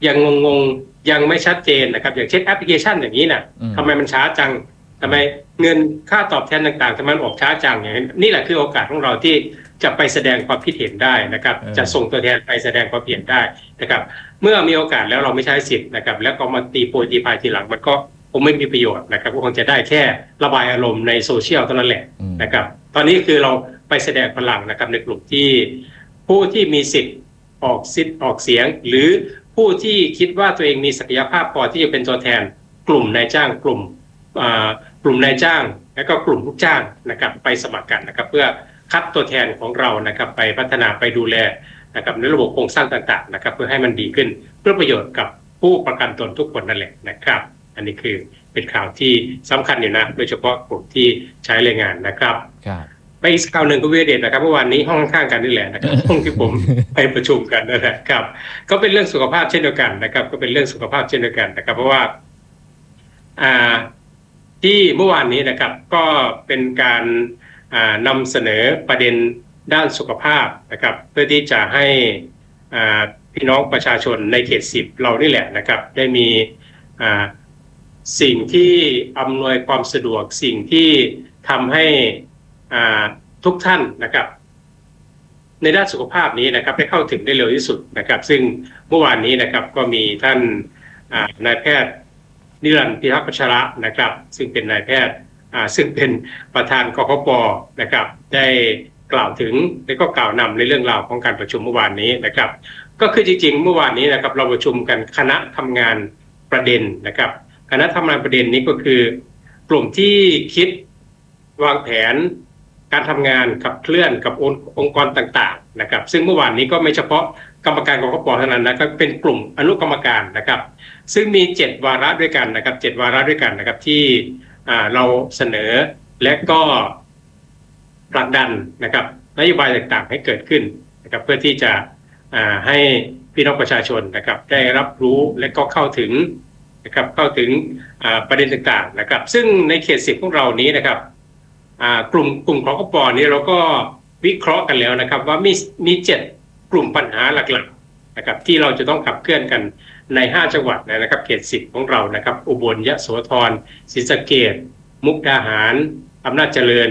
ยังงงยังไม่ชัดเจนนะครับอย่างเช่นแอปพลิเคชันอย่างนี้นะทำไมมันช้าจังทำไมเงินค่าตอบแทนต่างๆทำไมมันออกช้าจังอย่างนี้นี่แหละคือโอกาสของเราที่จะไปแสดงความคิดเห็นได้นะครับจะส่งตัวแทนไปแสดงความเห็นได้นะครับเมื่อมีโอกาสแล้วเราไม่ใช้สิทธิ์นะครับแล้วก็มาตีโพยตีพายทีหลังมันก็คงไม่มีประโยชน์นะครับก็คงจะได้แค่ระบายอารมณ์ในโซเชียลเท่านั้นแหละนะครับตอนนี้คือเราไปแสดงพลังนะครับในกลุ่มที่ผู้ที่มีสิทธิ์ออกเสียงหรือผู้ที่คิดว่าตัวเองมีศักยภาพพอที่จะเป็นตัวแทนกลุ่มนายจ้างกลุ่มนายจ้างและก็กลุ่มลูกจ้างนะครับไปสมัครกันนะครับเพื่อคัดตัวแทนของเรานะครับไปพัฒนาไปดูแลนะครับในระบบโครงสร้างต่างๆนะครับเพื่อให้มันดีขึ้นเพื่อประโยชน์กับผู้ประกันตนทุกคนนั่นแหละนะครับอันนี้คือเป็นข่าวที่สำคัญอยู่นะโดยเฉพาะกลุ่มที่ใช้แรงงานนะครับไปอีกข่าวหนึ่งก็วิเดตนะครับเมื่อวานนี้ห้องข้างกันนี่แหละนะครับห้องที่ผมไปประชุมกันนะครับก็เป็นเรื่องสุขภาพเช่นเดียวกันนะครับก็เป็นเรื่องสุขภาพเช่นเดียวกันนะครับเพราะว่าที่เมื่อวานนี้นะครับก็เป็นการนำเสนอประเด็นด้านสุขภาพนะครับเพื่อที่จะให้พี่น้องประชาชนในเขต10เรานี่แหละนะครับได้มีสิ่งที่อำนวยความสะดวกสิ่งที่ทำให้ทุกท่านนะครับในด้านสุขภาพนี้นะครับได้เข้าถึงได้เร็วที่สุดนะครับซึ่งเมื่อวานนี้นะครับก็มีท่านนายแพทย์นิรันดร์พิทักษ์พัชระนะครับซึ่งเป็นนายแพทย์ซึ่งเป็นประธานกคป.นะครับได้กล่าวถึงและก็กล่าวนำในเรื่องราวของการประชุมเมื่อวานนี้นะครับก็คือจริงๆเมื่อวานนี้นะครับเราประชุมกันคณะทำงานประเด็นนะครับคณะทำงานประเด็นนี้ก็คือกลุ่มที่คิดวางแผนการทำงานขับเคลื่อนกับองค์กรต่างๆนะครับซึ่งเมื่อวานนี้ก็ไม่เฉพาะกรรมการกคป.เท่านั้นนะครับเป็นกลุ่มอนุกรรมการนะครับซึ่งมี7วาระด้วยกันนะครับ7วาระด้วยกันนะครับที่เราเสนอและก็ผลักดันนะครับนโยบายต่างๆให้เกิดขึ้นนะครับเพื่อที่จะให้พี่น้องประชาชนนะครับได้รับรู้และก็เข้าถึงนะครับเข้าถึงประเด็นต่างๆนะครับซึ่งในเขต10ของเรานี้นะครับกลุ่มของกป.นี้เราก็วิเคราะห์กันแล้วนะครับว่ามี7กลุ่มปัญหาหลักๆนะครับที่เราจะต้องขับเคลื่อนกันใน5จังหวัดนะครับเขต10ของเรานะครับอุบลยโสธรศรีสะเกษมุกดาหารอำนาจเจริญ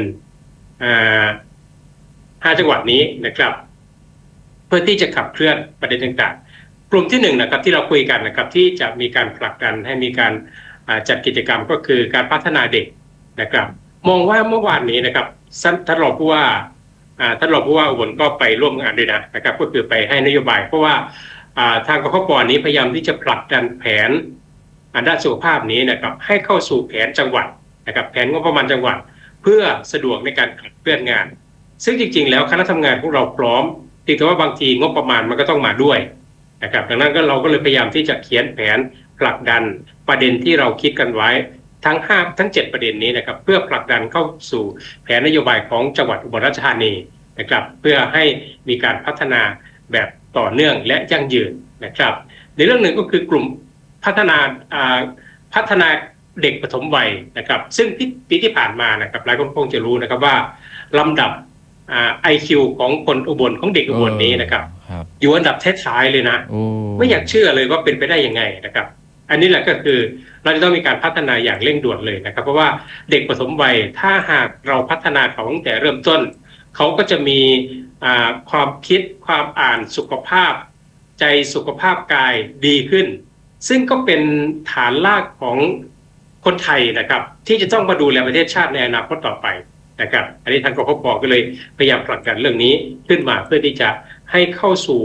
5จังหวัดนี้นะครับเพื่อที่จะขับเคลื่อนประเด็นต่างๆกลุ่มที่1นะครับที่เราคุยกันนะครับที่จะมีการผลักดันให้มีการจัดกิจกรรมก็คือการพัฒนาเด็กนะครับมองว่าเมื่อวานนี้นะครับท่านรองผู้ว่าอุบลก็ไปร่วมงานด้วยนะครับก็คือไปให้นโยบายเพราะว่าทางกคป.นี้พยายามที่จะผลักดันแผนด้านสุขภาพนี้นะครับให้เข้าสู่แผนจังหวัดนะครับแผนงบประมาณจังหวัดเพื่อสะดวกในการขับเคลื่อนงานซึ่งจริงๆแล้วคณะทำงานของเราพร้อมแต่ว่าบางทีงบประมาณมันก็ต้องมาด้วยนะครับดังนั้นเราก็เลยพยายามที่จะเขียนแผนผลักดันประเด็นที่เราคิดกันไว้ทั้ง7ประเด็นนี้นะครับเพื่อผลักดันเข้าสู่แผนนโยบายของจังหวัดอุบลราชธานีนะครับเพื่อให้มีการพัฒนาแบบต่อเนื่องและยั่งยืนนะครับในเรื่องหนึ่งก็คือกลุ่มพัฒนาเด็กปฐมวัยนะครับซึ่งปีที่ผ่านมานะครับหลายคนคงจะรู้นะครับว่าลำดับIQ ของคนอุบลของเด็กอุบลนี้นะครับอยู่อันดับท้ายๆเลยนะไม่อยากเชื่อเลยว่าเป็นไปได้ยังไงนะครับอันนี้แหละก็คือเราจะต้องมีการพัฒนาอย่างเร่งด่วนเลยนะครับเพราะว่าเด็กปฐมวัยถ้าหากเราพัฒนาเขาตั้งแต่เริ่มต้นเขาก็จะมีความคิดความอ่านสุขภาพใจสุขภาพกายดีขึ้นซึ่งก็เป็นฐานรากของคนไทยนะครับที่จะต้องมาดูแลประเทศชาติในอนาคตต่อไปนะครับอันนี้ทางกคป.ก็เลยพยายามผลักดันเรื่องนี้ขึ้นมาเพื่อที่จะให้เข้าสู่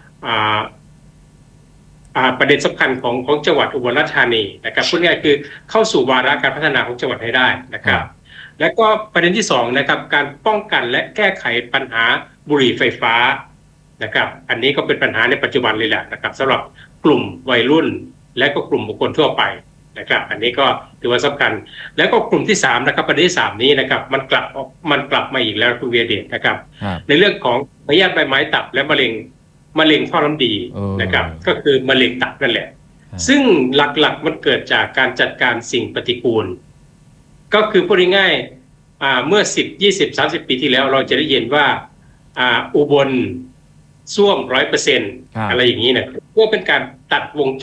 ประเด็นสำคัญของจังหวัดอุบลราชธานีนะครับพูดง่ายๆคือเข้าสู่วาระการพัฒนาของจังหวัดให้ได้นะครับและก็ประเด็นที่2นะครับการป้องกันและแก้ไขปัญหาบุหรี่ไฟฟ้านะครับอันนี้ก็เป็นปัญหาในปัจจุบันเลยแหละนะครับสำหรับกลุ่มวัยรุ่นและก็กลุ่มบุคคลทั่วไปนะครับอันนี้ก็ถือว่าสำคัญแล้วก็กลุ่มที่3นะครับประเด็นที่3นี้นะครับมันกลับมาอีกแล้วคุณเวียเดชนะครับในเรื่องของพยาธิใบไม้ตับและมะเร็งท่อน้ำดีนะครับก็คือมะเร็งตับนั่นแหละซึ่งหลักๆมันเกิดจากการจัดการสิ่งปฏิกูลก็คือพูดง่ายๆเมื่อ10 20 30 ปีที่แล้วเราจะได้ยินว่าอุบลส้วม 100% อะไรอย่างนี้นะเพื่อเป็นการตัดวง